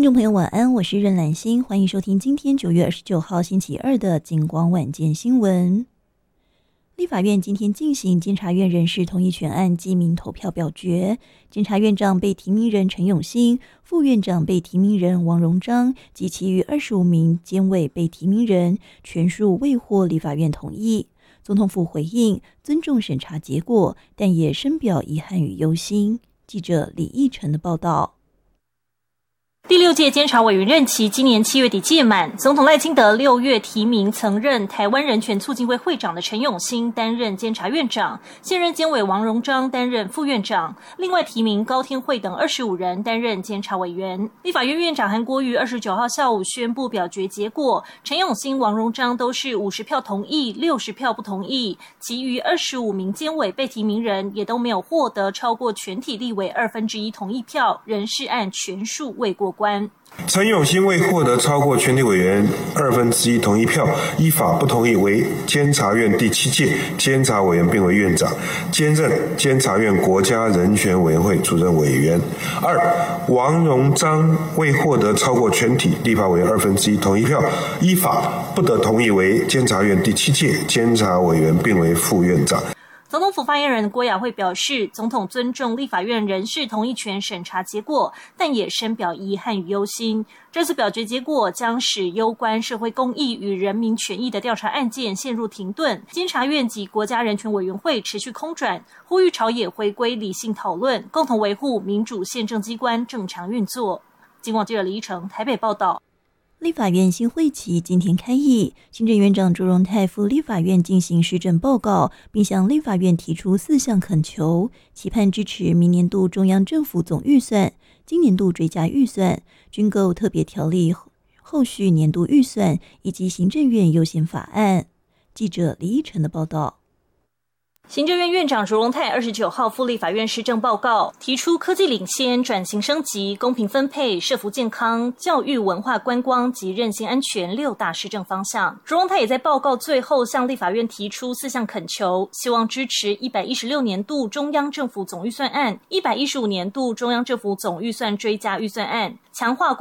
听众朋友晚安，我是任兰心，欢迎收听今天9月29号星期二的警广晚间新闻。立法院今天进行监察院人事同意权案记名投票表决，监察院长被提名人陈永新、副院长被提名人王荣章及其余25名监委被提名人全数未获立法院同意。总统府回应尊重审查结果，但也深表遗憾与忧心。记者李义成的报道。 第6届监察委员任期今年7月底届满，总统赖清德6月提名曾任台湾人权促进会会长的陈永新担任监察院长，现任监委王荣章担任副院长，另外提名高天惠等25人担任监察委员。立法院院长韩国瑜29号下午宣布表决结果，陈永新、王荣章都是50票同意，60票不同意，其余25名监委被提名人也都没有获得超过全体立委1/2同意票，人事案全数未过关。 陈永新未获得超过全体委员1/2同意票，依法不同意为监察院第7届监察委员，并为院长，兼任监察院国家人权委员会主任委员。2. 王荣章未获得超过全体立法委员1/2同意票，依法不得同意为监察院第7届监察委员，并为副院长。 总统府发言人郭雅慧表示，总统尊重立法院人事同意权审查结果，但也深表遗憾与忧心。这次表决结果将使攸关社会公益与人民权益的调查案件陷入停顿，监察院及国家人权委员会持续空转，呼吁朝野回归理性讨论，共同维护民主宪政机关正常运作。警广记者李依成台北报道。 立法院新会期今天开议，行政院长卓荣泰赴立法院进行施政报告，并向立法院提出4项恳求，期盼支持明年度中央政府总预算、今年度追加预算、军购特别条例后续年度预算以及行政院优先法案。记者李依晨的报道。 行政院院长卓荣泰29号赴立法院施政报告，提出科技领先、转型升级、公平分配、社福健康、教育文化观光及韧性安全6大施政方向。卓荣泰也在报告最后向立法院提出4项恳求，希望支持116年度中央政府总预算案、115年度中央政府总预算追加预算案，强化